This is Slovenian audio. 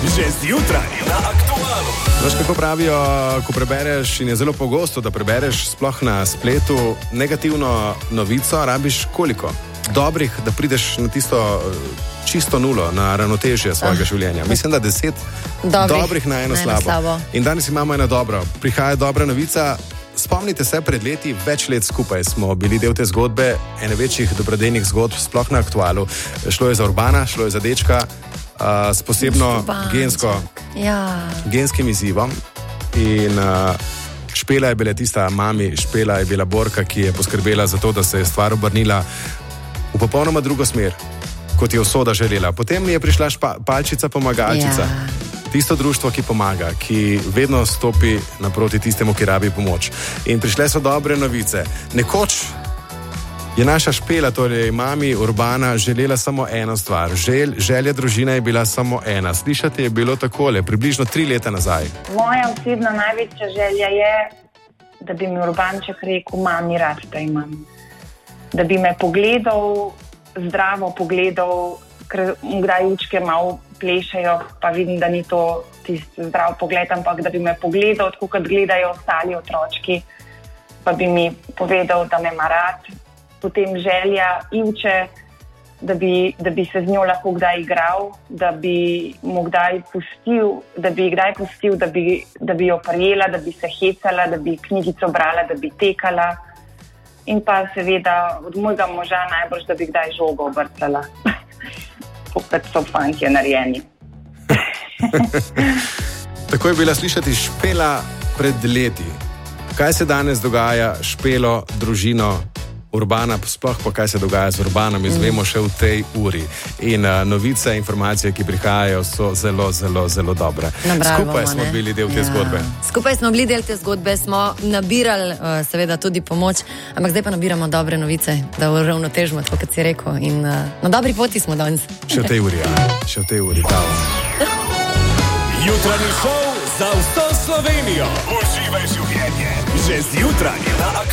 Že zjutraj na Aktualu. Veš, kako pravijo, ko prebereš, in je zelo pogosto, da prebereš sploh na spletu negativno novico, rabiš koliko? Dobrih, da prideš na tisto čisto nulo, na ravnotežje svojega življenja. Mislim, da 10 dobrih na eno slabo. In danes imamo eno dobro. Prihaja dobra novica. Spomnite se, pred leti, več let skupaj smo bili del te zgodbe, ene večjih dobrodejnih zgodb, sploh na Aktualu. Šlo je za Urbana, šlo je za dečka s posebno genskim izzivom. In Špela je bila tista mami, Špela je bila borka, ki je poskrbela za to, da se je stvar obrnila v popolnoma drugo smer, kot je usoda želela. Potem je prišla palčica pomagalčica. Tisto društvo, ki pomaga, ki vedno stopi naproti tistemu, ki rabi pomoč. In prišle so dobre novice. Nekoč je naša Špela, torej mami Urbana, želela samo eno stvar. Želja družine je bila samo ena. Slišati je bilo takole, približno 3 leta nazaj. Moja osebna največja želja je, da bi mi Urbanček rekel, mami, rad te imam. Da bi me pogledal, zdravo pogledal, ker kdaj učke malo plešajo, pa vidim, da ni to tisti zdrav pogled, ampak da bi me pogledal, tako kot gledajo ostali otročki, pa bi mi povedal, da me ima rad. Potem želja Ivče, da bi se z njo lahko kdaj igral, da bi mu kdaj pustil, da bi jo prijela, da bi se hecala, da bi knjigico brala, da bi tekala. In pa seveda od mojega moža najbolj, da bi kdaj žogo obrcala. Kot so fantje narejeni. Tako je bila slišati Špela pred leti. Kaj se danes dogaja s Špelo, družino Urbana, sploh pa kaj se dogaja z Urbanom, izvemo še v tej uri. In novice, informacije, ki prihajajo, so zelo, zelo, zelo dobre. Skupaj smo bili del te zgodbe. Skupaj smo bili del te zgodbe, smo nabirali seveda tudi pomoč, ampak zdaj pa nabiramo dobre novice, da uravnotežimo, tako kot si rekel. In na dobri poti smo danes. Še v tej uri, še v tej uri. Jutranji šov za vso Slovenijo. Uživaj življenje. Že zjutraj na Aktualu.